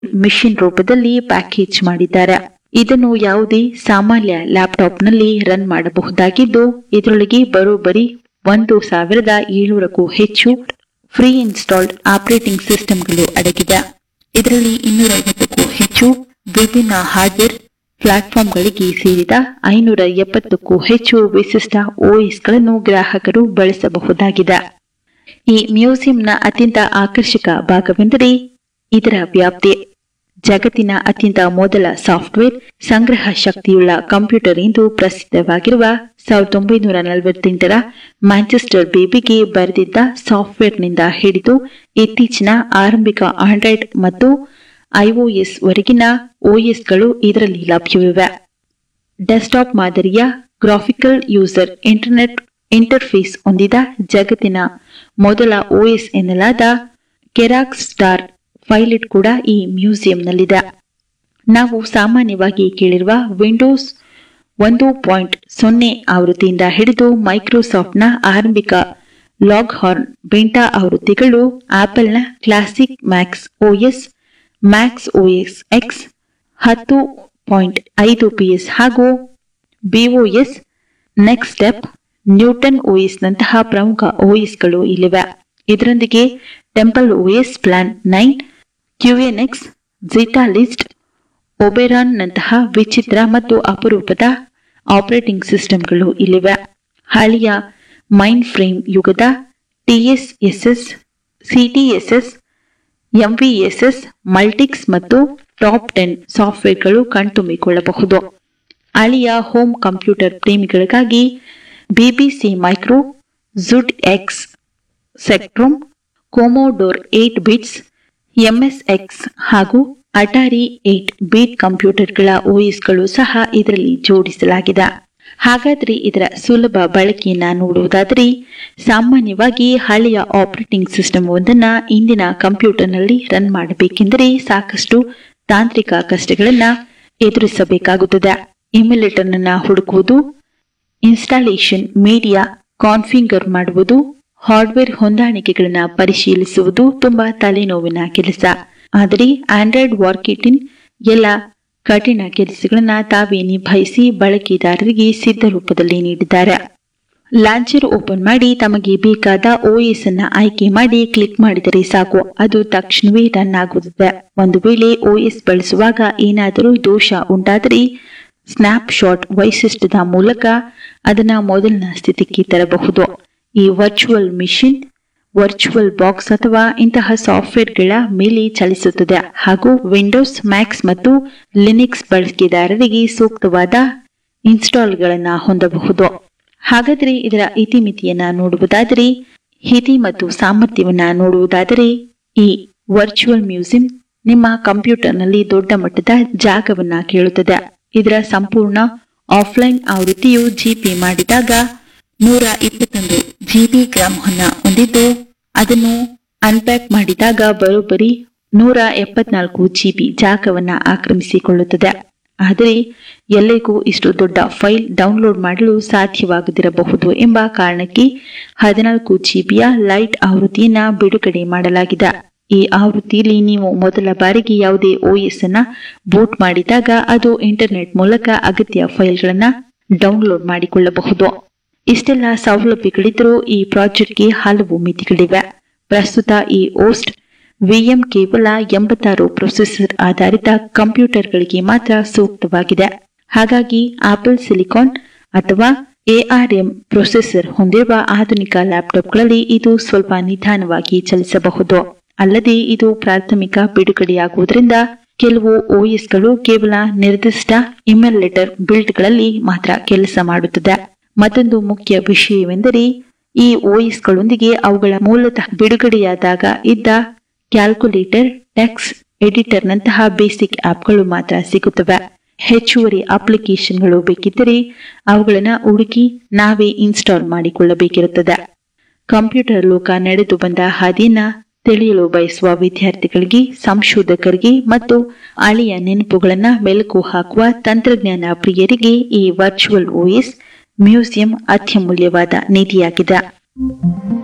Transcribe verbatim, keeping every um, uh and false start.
Machine ರೂಪದಲ್ಲಿ package ಮಾಡಿದ್ದಾರೆ. ಇದನ್ನು ಯಾವುದೇ ಸಾಮಾನ್ಯ ಲ್ಯಾಪ್ಟಾಪ್ನಲ್ಲಿ ರನ್ ಮಾಡಬಹುದಾಗಿದ್ದು ಇದರೊಳಗೆ ಬರೋಬ್ಬರಿ ಒಂದು ಸಾವಿರದ ಏಳ್ನೂರಕ್ಕೂ ಹೆಚ್ಚು ಫ್ರೀ ಇನ್ಸ್ಟಾಲ್ಡ್ ಆಪರೇಟಿಂಗ್ ಸಿಸ್ಟಮ್ಗಳು ಅಡಗಿವೆ. ಇದರಲ್ಲಿ ಇನ್ನೂರ ಐವತ್ತಕ್ಕೂ ಹೆಚ್ಚು ವಿಭಿನ್ನ ಹಾರ್ಡ್ವೇರ್ ಪ್ಲಾಟ್ಫಾರ್ಮ್ಗಳಿಗೆ ಸೇರಿದ ಐನೂರ ಎಪ್ಪತ್ತಕ್ಕೂ ಹೆಚ್ಚು ವಿಶಿಷ್ಟ ಓಎಸ್ಗಳನ್ನು ಗ್ರಾಹಕರು ಬಳಸಬಹುದಾಗಿದೆ. ಈ ಮ್ಯೂಸಿಯಂನ ಅತ್ಯಂತ ಆಕರ್ಷಕ ಭಾಗವೆಂದರೆ ಇದರ ವ್ಯಾಪ್ತಿ. ಜಗತ್ತಿನ ಅತ್ಯಂತ ಮೊದಲ ಸಾಫ್ಟ್ವೇರ್ ಸಂಗ್ರಹ ಶಕ್ತಿಯುಳ್ಳ ಕಂಪ್ಯೂಟರ್ ಎಂದು ಪ್ರಸಿದ್ಧವಾಗಿರುವ ಸಾವಿರದ ಒಂಬೈನೂರ ನಲವತ್ತೆಂಟರ ಮ್ಯಾಂಚೆಸ್ಟರ್ ಬೇಬಿಗೆ ಬರೆದಿದ್ದ ಸಾಫ್ಟ್ವೇರ್ನಿಂದ ಹಿಡಿದು ಇತ್ತೀಚಿನ ಆರಂಭಿಕ ಆಂಡ್ರಾಯ್ಡ್ ಮತ್ತು ಐಒಎಸ್ ವರೆಗಿನ ಓಎಸ್ಗಳು ಇದರಲ್ಲಿ ಲಭ್ಯವಿವೆ. ಡೆಸ್ಕ್ಟಾಪ್ ಮಾದರಿಯ ಗ್ರಾಫಿಕಲ್ ಯೂಸರ್ ಇಂಟರ್ನೆಟ್ ಇಂಟರ್ಫೇಸ್ ಹೊಂದಿದ ಜಗತ್ತಿನ ಮೊದಲ ಓಎಸ್ ಎನ್ನಲಾದ ಕೆರಾಕ್ ಸ್ಟಾರ್ ಪೈಲಟ್ ಕೂಡ ಈ ಮ್ಯೂಸಿಯಂನಲ್ಲಿದೆ. ನಾವು ಸಾಮಾನ್ಯವಾಗಿ ಕೇಳಿರುವ ವಿಂಡೋಸ್ ಒಂದು ಪಾಯಿಂಟ್ ಸೊನ್ನೆ ಆವೃತ್ತಿಯಿಂದ ಹಿಡಿದು ಮೈಕ್ರೋಸಾಫ್ಟ್ನ ಆರಂಭಿಕ log horn ಬೆಂಟಾ ಆವೃತ್ತಿಗಳು, ಆಪಲ್ನ classic Max OS, Max OS X ಹತ್ತು ಪಾಯಿಂಟ್ ಐದು ಪಿಎಸ್ ಹಾಗೂ BOS, next step, Newton OS ನಂತಹ ಪ್ರಮುಖ ಓಎಸ್ಗಳು ಇಲ್ಲಿವೆ. ಇದರೊಂದಿಗೆ temple OS plan nine, ಕ್ಯೂಎನ್ಎಕ್ಸ್, zeta list, Oberon ನಂತಹ ವಿಚಿತ್ರ ಮತ್ತು ಅಪರೂಪದ ಆಪರೇಟಿಂಗ್ ಸಿಸ್ಟಮ್ಗಳು ಇಲ್ಲಿವೆ. ಹಳೆಯ ಮೈನ್ ಫ್ರೇಮ್ ಯುಗದ ಟಿಎಸ್ಎಸ್ಎಸ್, ಸಿಟಿಎಸ್ಎಸ್, ಎಂವಿಎಸ್ಎಸ್, ಮಲ್ಟಿಕ್ಸ್ ಮತ್ತು ಟಾಪ್ ಟೆನ್ ಸಾಫ್ಟ್ವೇರ್ಗಳು ಕಣ್ತುಂಬಿಕೊಳ್ಳಬಹುದು. ಹಳೆಯ home computer ಪ್ರೇಮಿಗಳಿಗಾಗಿ BBC micro, ಝುಡ್ X, ಸೆಕ್ಟ್ರೋಮ್, ಕೊಮೊಡೋರ್ eight bits, ಎಂಎಸ್ಎಕ್ಸ್ ಹಾಗೂ ಅಟಾರಿ ಏಟ್ ಬಿಟ್ ಕಂಪ್ಯೂಟರ್ಗಳ ಓಎಸ್ಗಳು ಸಹ ಇದರಲ್ಲಿ ಜೋಡಿಸಲಾಗಿದೆ. ಹಾಗಾದರೆ ಇದರ ಸುಲಭ ಬಳಕೆಯನ್ನ ನೋಡುವುದಾದರೆ, ಸಾಮಾನ್ಯವಾಗಿ ಹಳೆಯ ಆಪರೇಟಿಂಗ್ ಸಿಸ್ಟಮ್ ಒಂದನ್ನ ಇಂದಿನ ಕಂಪ್ಯೂಟರ್ನಲ್ಲಿ ರನ್ ಮಾಡಬೇಕೆಂದರೆ ಸಾಕಷ್ಟು ತಾಂತ್ರಿಕ ಕಷ್ಟಗಳನ್ನ ಎದುರಿಸಬೇಕಾಗುತ್ತದೆ. ಇಮ್ಯುಲೇಟರ್ ಅನ್ನ ಹುಡುಕುವುದು, ಇನ್ಸ್ಟಾಲೇಷನ್, ಮೀಡಿಯಾ ಕಾನ್ಫಿಗರ್ ಮಾಡುವುದು, ಹಾರ್ಡ್ವೇರ್ ಹೊಂದಾಣಿಕೆಗಳನ್ನ ಪರಿಶೀಲಿಸುವುದು ತುಂಬಾ ತಲೆನೋವಿನ ಕೆಲಸ. ಆದರೆ ಆಂಡ್ರಾಯ್ಡ್ ವಾರ್ಕಿಟಿನ್ ಎಲ್ಲ ಕಠಿಣ ಕೆಲಸಗಳನ್ನ ತಾವೇ ನಿಭಾಯಿಸಿ ಬಳಕೆದಾರರಿಗೆ ಸಿದ್ಧ ರೂಪದಲ್ಲಿ ನೀಡಿದ್ದಾರೆ. ಲಾಂಚರ್ ಓಪನ್ ಮಾಡಿ ತಮಗೆ ಬೇಕಾದ ಓಎಸ್ ಅನ್ನ ಆಯ್ಕೆ ಮಾಡಿ ಕ್ಲಿಕ್ ಮಾಡಿದರೆ ಸಾಕು, ಅದು ತಕ್ಷಣವೇ ರನ್ ಆಗುತ್ತದೆ. ಒಂದು ವೇಳೆ ಓಎಸ್ ಬಳಸುವಾಗ ಏನಾದರೂ ದೋಷ ಉಂಟಾದರೆ ಸ್ನ್ಯಾಪ್ ಶಾಟ್ ವೈಶಿಷ್ಟ್ಯದ ಮೂಲಕ ಅದನ್ನ ಮೊದಲಿನ ಸ್ಥಿತಿಗೆ ತರಬಹುದು. ಈ ವರ್ಚುವಲ್ ಮಿಷಿನ್ ವರ್ಚುವಲ್ ಬಾಕ್ಸ್ ಅಥವಾ ಇಂತಹ ಸಾಫ್ಟ್ವೇರ್ಗಳ ಮೇಲೆ ಚಲಿಸುತ್ತದೆ ಹಾಗೂ ವಿಂಡೋಸ್, ಮ್ಯಾಕ್ಸ್ ಮತ್ತು ಲಿನಿಕ್ಸ್ ಬಳಕೆದಾರರಿಗೆ ಸೂಕ್ತವಾದ ಇನ್ಸ್ಟಾಲ್ಗಳನ್ನ ಹೊಂದಬಹುದು. ಹಾಗಾದರೆ ಇದರ ಇತಿಮಿತಿಯನ್ನ ನೋಡುವುದಾದರೆ, ಹಿತಿ ಮತ್ತು ಸಾಮರ್ಥ್ಯವನ್ನ ನೋಡುವುದಾದರೆ ಈ ವರ್ಚುವಲ್ ಮ್ಯೂಸಿಯಂ ನಿಮ್ಮ ಕಂಪ್ಯೂಟರ್ನಲ್ಲಿ ದೊಡ್ಡ ಮಟ್ಟದ ಜಾಗವನ್ನ ಕೇಳುತ್ತದೆ. ಇದರ ಸಂಪೂರ್ಣ ಆಫ್ಲೈನ್ ಆವೃತ್ತಿಯು ಜಿಪಿ ಮಾಡಿದಾಗ ನೂರ ಇಪ್ಪತ್ತೊಂದು ಜಿಬಿ ಗ್ರಾಮ್ ಅನ್ನ ಹೊಂದಿದ್ದು, ಅದನ್ನು ಅನ್ಪ್ಯಾಕ್ ಮಾಡಿದಾಗ ಬರೋಬ್ಬರಿ ನೂರ ಎಪ್ಪತ್ನಾಲ್ಕು ಜಿಬಿ ಜಾಗವನ್ನ ಆಕ್ರಮಿಸಿಕೊಳ್ಳುತ್ತದೆ. ಆದರೆ ಎಲ್ಲರಿಗೂ ಇಷ್ಟು ದೊಡ್ಡ ಫೈಲ್ ಡೌನ್ಲೋಡ್ ಮಾಡಲು ಸಾಧ್ಯವಾಗದಿರಬಹುದು ಎಂಬ ಕಾರಣಕ್ಕೆ ಹದಿನಾಲ್ಕು ಜಿಬಿಯ ಲೈಟ್ ಆವೃತ್ತಿಯನ್ನ ಬಿಡುಗಡೆ ಮಾಡಲಾಗಿದೆ. ಈ ಆವೃತ್ತಿಯಲ್ಲಿ ನೀವು ಮೊದಲ ಬಾರಿಗೆ ಯಾವುದೇ ಓಎಸ್ ಅನ್ನ ಬೂಟ್ ಮಾಡಿದಾಗ ಅದು ಇಂಟರ್ನೆಟ್ ಮೂಲಕ ಅಗತ್ಯ ಫೈಲ್ಗಳನ್ನ ಡೌನ್ಲೋಡ್ ಮಾಡಿಕೊಳ್ಳಬಹುದು. ಇಷ್ಟೆಲ್ಲ ಸೌಲಭ್ಯಗಳಿದ್ದರೂ ಈ ಪ್ರಾಜೆಕ್ಟ್ಗೆ ಹಲವು ಮಿತಿಗಳಿವೆ. ಪ್ರಸ್ತುತ ಈ ಓಸ್ಟ್ ವಿಎಂ ಕೇವಲ ಎಂಬತ್ತಾರು ಪ್ರೊಸೆಸರ್ ಆಧಾರಿತ ಕಂಪ್ಯೂಟರ್ಗಳಿಗೆ ಮಾತ್ರ ಸೂಕ್ತವಾಗಿದೆ. ಹಾಗಾಗಿ ಆಪಲ್ ಸಿಲಿಕಾನ್ ಅಥವಾ ಎಆರ್ಎಂ ಪ್ರೊಸೆಸರ್ ಹೊಂದಿರುವ ಆಧುನಿಕ ಲ್ಯಾಪ್ಟಾಪ್ಗಳಲ್ಲಿ ಇದು ಸ್ವಲ್ಪ ನಿಧಾನವಾಗಿ ಚಲಿಸಬಹುದು. ಅಲ್ಲದೆ ಇದು ಪ್ರಾಥಮಿಕ ಬಿಡುಗಡೆಯಾಗುವುದರಿಂದ ಕೆಲವು ಓಎಸ್ಗಳು ಕೇವಲ ನಿರ್ದಿಷ್ಟ ಇಮ್ಯುಲೇಟರ್ ಬಿಲ್ಡ್ಗಳಲ್ಲಿ ಮಾತ್ರ ಕೆಲಸ ಮಾಡುತ್ತದೆ. ಮತ್ತೊಂದು ಮುಖ್ಯ ವಿಷಯವೆಂದರೆ ಈ ಓಎಸ್ಗಳೊಂದಿಗೆ ಅವುಗಳ ಮೂಲತಃ ಬಿಡುಗಡೆಯಾದಾಗ ಇದ್ದ ಕ್ಯಾಲ್ಕುಲೇಟರ್, ಟೆಕ್ಸ್ಟ್ ಎಡಿಟರ್ ನಂತಹ ಬೇಸಿಕ್ ಆಪ್ಗಳು ಮಾತ್ರ ಸಿಗುತ್ತವೆ. ಹೆಚ್ಚುವರಿ ಅಪ್ಲಿಕೇಶನ್ಗಳು ಬೇಕಿದ್ದರೆ ಅವುಗಳನ್ನ ಹುಡುಕಿ ನಾವೇ ಇನ್ಸ್ಟಾಲ್ ಮಾಡಿಕೊಳ್ಳಬೇಕಿರುತ್ತದೆ. ಕಂಪ್ಯೂಟರ್ ಲೋಕ ನಡೆದು ಬಂದ ಹಾದಿಯನ್ನ ತಿಳಿಯಲು ಬಯಸುವ ವಿದ್ಯಾರ್ಥಿಗಳಿಗೆ, ಸಂಶೋಧಕರಿಗೆ ಮತ್ತು ಹಳೆಯ ನೆನಪುಗಳನ್ನ ಮೆಲುಕು ಹಾಕುವ ತಂತ್ರಜ್ಞಾನ ಪ್ರಿಯರಿಗೆ ಈ ವರ್ಚುವಲ್ ಓಎಸ್ ಮ್ಯೂಸಿಯಂ ಅತ್ಯಮೂಲ್ಯವಾದ ನಿಧಿಯಾಗಿದೆ.